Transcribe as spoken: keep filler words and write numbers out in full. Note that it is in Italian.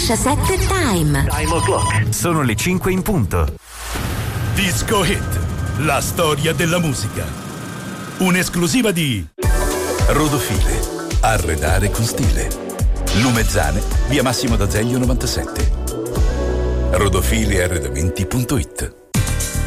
Fascia sette Time. Time o'clock. Sono le cinque in punto. Disco Hit, la storia della musica. Un'esclusiva di Rodofile, arredare con stile. Lumezzane, via Massimo d'Azeglio novantasette. rodofile arredamenti punto it.